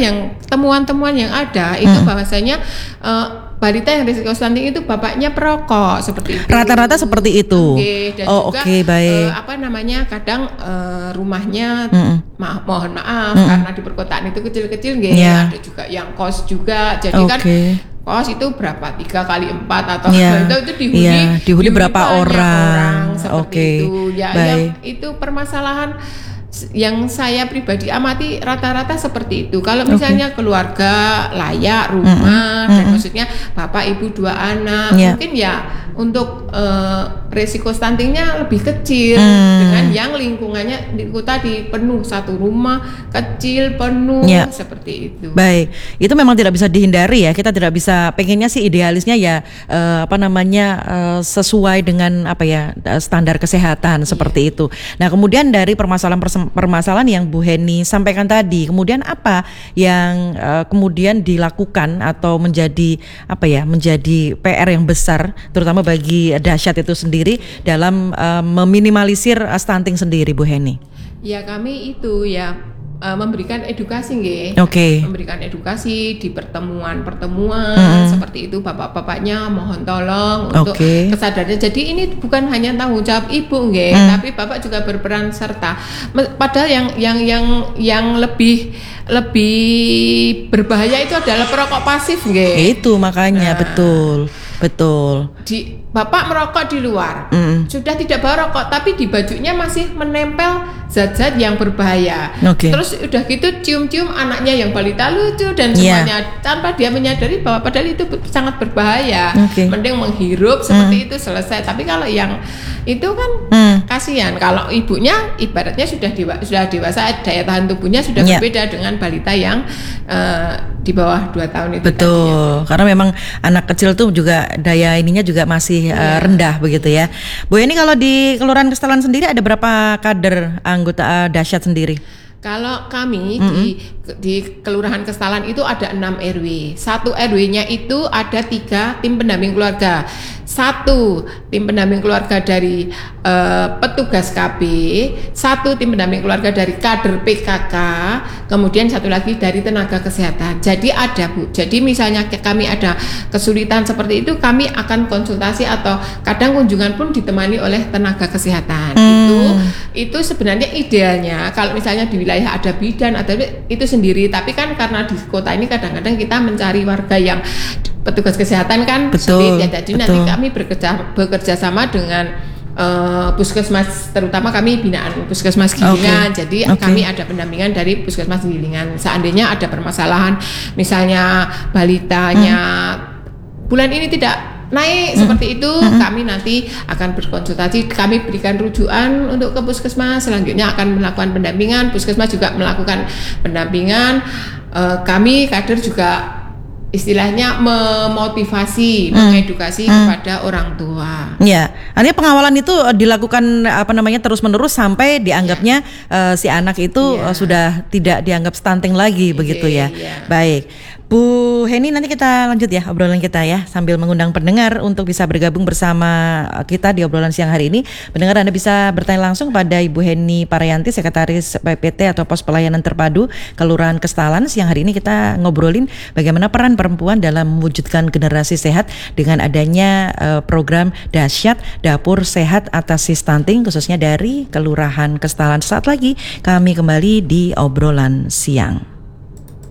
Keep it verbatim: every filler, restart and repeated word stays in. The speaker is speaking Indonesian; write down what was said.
yang temuan-temuan yang ada itu hmm. bahwasanya uh, balita yang risiko stunting itu bapaknya perokok seperti itu. Rata-rata seperti itu. Okay, dan oh, juga okay, baik. Uh, apa namanya kadang uh, rumahnya mm-mm. maaf mohon maaf mm-mm. karena di perkotaan itu kecil-kecil nggih, yeah. ada juga yang kos juga. Jadi okay. kan kos itu berapa tiga kali empat atau yeah. itu, itu dihuni yeah. dihuni berapa orang, orang seperti okay. itu ya. Yang itu permasalahan yang saya pribadi amati rata-rata seperti itu. Kalau misalnya okay. keluarga layak rumah mm-hmm. dan mm-hmm. maksudnya bapak ibu dua anak yeah. mungkin ya untuk uh, resiko stuntingnya lebih kecil mm. dengan yang lingkungannya di kota di penuh satu rumah kecil penuh yeah. seperti itu. Baik, itu memang tidak bisa dihindari ya. Kita tidak bisa, pengennya sih idealisnya ya uh, apa namanya uh, sesuai dengan apa ya standar kesehatan seperti yeah. itu. Nah kemudian dari permasalahan permasalahan yang Bu Heni sampaikan tadi, kemudian apa yang uh, kemudian dilakukan atau menjadi apa ya menjadi P R yang besar terutama bagi Dahsyat itu sendiri dalam uh, meminimalisir uh, stunting sendiri, Bu Heni? Ya kami itu ya uh, memberikan edukasi nggih. Okay. Memberikan edukasi di pertemuan-pertemuan mm-hmm. seperti itu bapak-bapaknya mohon tolong untuk okay. kesadaran. Jadi ini bukan hanya tanggung jawab ibu nggih, mm. tapi bapak juga berperan serta. Padahal yang yang yang yang lebih lebih berbahaya itu adalah perokok pasif nggih. Itu makanya nah. betul. Betul. Di bapak merokok di luar, mm. sudah tidak bawa rokok, tapi di bajunya masih menempel zat-zat yang berbahaya. Okay. Terus udah gitu cium-cium anaknya yang balita lucu dan yeah. semuanya tanpa dia menyadari bahwa padahal itu sangat berbahaya. Okay. Mending menghirup seperti mm. itu selesai. Tapi kalau yang itu kan mm. kasihan. Kalau ibunya ibaratnya sudah dewa, sudah dewasa, daya tahan tubuhnya sudah yeah. berbeda dengan balita yang uh, di bawah dua tahun itu. Betul. Tadi, ya. Karena memang anak kecil tuh juga daya ininya juga masih yeah. uh, rendah begitu ya. Bu Heni, kalau di Kelurahan Kestalan sendiri ada berapa kader anggota uh, Dahsyat sendiri? Kalau kami mm-hmm. di di Kelurahan Kestalan itu ada enam R W. Satu R W-nya itu ada tiga tim pendamping keluarga. Satu tim pendamping keluarga dari uh, petugas K B, satu tim pendamping keluarga dari kader P K K, kemudian satu lagi dari tenaga kesehatan. Jadi ada Bu. Jadi misalnya kami ada kesulitan seperti itu, kami akan konsultasi atau kadang kunjungan pun ditemani oleh tenaga kesehatan. Hmm. Itu itu sebenarnya idealnya kalau misalnya di wilayah ada bidan atau itu sendiri, tapi kan karena di kota ini kadang-kadang kita mencari warga yang petugas kesehatan kan betul, sulit ya. Jadi betul. Nanti kami bekerja bekerja sama dengan uh, puskesmas, terutama kami binaan puskesmas Gilingan. Okay. Jadi okay. kami ada pendampingan dari puskesmas Gilingan. Seandainya ada permasalahan, misalnya balitanya hmm. bulan ini tidak naik hmm. seperti itu, hmm. kami nanti akan berkonsultasi, kami berikan rujukan untuk ke puskesmas, selanjutnya akan melakukan pendampingan, puskesmas juga melakukan pendampingan, uh, kami kader juga istilahnya memotivasi, hmm. mengedukasi hmm. kepada orang tua. Ya, artinya pengawalan itu dilakukan apa namanya terus-menerus sampai dianggapnya ya. uh, si anak itu ya. uh, sudah tidak dianggap stunting lagi, ya, begitu ya. ya. Baik. Bu Heni, nanti kita lanjut ya obrolan kita ya, sambil mengundang pendengar untuk bisa bergabung bersama kita di obrolan siang hari ini. Pendengar, Anda bisa bertanya langsung pada Ibu Heni Parayanti, Sekretaris P P T atau Pos Pelayanan Terpadu Kelurahan Kestalan. Siang hari ini kita ngobrolin bagaimana peran perempuan dalam mewujudkan generasi sehat dengan adanya uh, program Dahsyat Dapur Sehat Atasi Stunting khususnya dari Kelurahan Kestalan. Saat lagi kami kembali di obrolan siang.